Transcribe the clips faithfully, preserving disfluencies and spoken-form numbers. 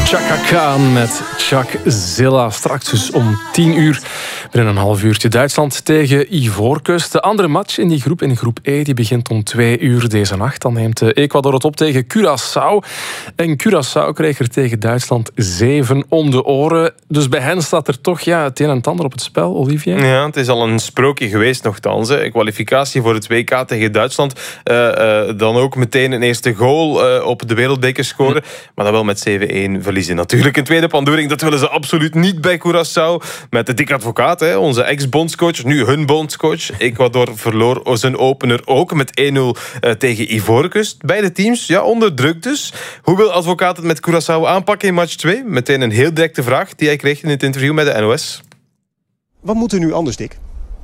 Chaka Khan met Chuck Zilla. Straks dus om tien uur. Binnen een half uurtje Duitsland tegen Ivoorkust. De andere match in die groep, in groep E, die begint om twee uur deze nacht. Dan neemt Ecuador het op tegen Curaçao. En Curaçao kreeg er tegen Duitsland zeven om de oren. Dus bij hen staat er toch ja, het een en het ander op het spel, Olivier. Ja, het is al een sprookje geweest nogthans. Hè. Kwalificatie voor het W K tegen Duitsland. Uh, uh, dan ook meteen een eerste goal uh, op de wereldbeker scoren. Hm. Maar dan wel met zeven-een verliezen natuurlijk. Een tweede pandoering, dat willen ze absoluut niet bij Curaçao. Met de dik advocaat, hè, onze ex-bondscoach, nu hun bondscoach. Ecuador verloor zijn opener ook met één nul uh, tegen Ivoorkust. Beide teams, ja, onder druk dus. Hoe wil advocaat het met Curaçao aanpakken in match twee? Meteen een heel directe vraag die hij kreeg in het interview met de N O S. Wat moet er nu anders, Dick?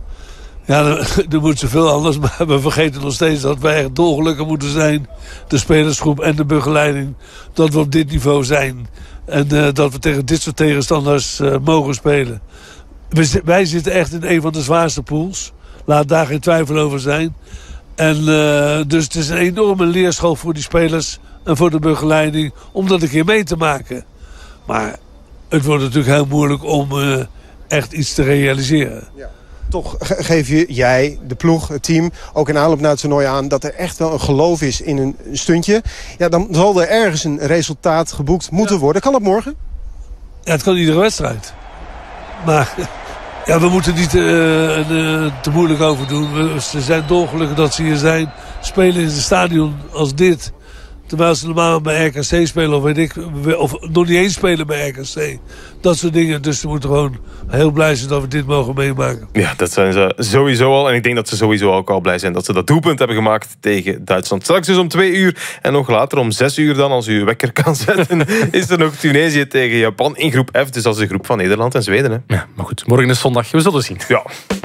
Ja, er, er moet zoveel anders, maar we vergeten nog steeds dat wij echt dolgelukkig moeten zijn. De spelersgroep en de begeleiding. Dat we op dit niveau zijn. En uh, dat we tegen dit soort tegenstanders uh, mogen spelen. We, wij zitten echt in een van de zwaarste pools. Laat daar geen twijfel over zijn. En uh, dus het is een enorme leerschool voor die spelers en voor de begeleiding om dat een keer mee te maken. Maar het wordt natuurlijk heel moeilijk om uh, echt iets te realiseren. Ja. Toch geef je jij, de ploeg, het team, ook in aanloop naar het toernooi aan dat er echt wel een geloof is in een stuntje. Ja, dan zal er ergens een resultaat geboekt moeten worden. Kan dat morgen? Ja, het kan iedere wedstrijd. Maar ja, we moeten niet uh, uh, te moeilijk over doen. We, ze zijn dolgelukkig dat ze hier zijn. Spelen in een stadion als dit. Terwijl ze normaal bij R K C spelen of weet ik, of nog niet eens spelen bij R K C. Dat soort dingen. Dus ze moeten gewoon heel blij zijn dat we dit mogen meemaken. Ja, dat zijn ze sowieso al. En ik denk dat ze sowieso ook al blij zijn dat ze dat doelpunt hebben gemaakt tegen Duitsland. Straks dus om twee uur en nog later om zes uur dan, als u uw wekker kan zetten, is er nog Tunesië tegen Japan in groep F. Dus dat is de groep van Nederland en Zweden. Hè. Ja, maar goed, morgen is zondag. We zullen zien. Ja.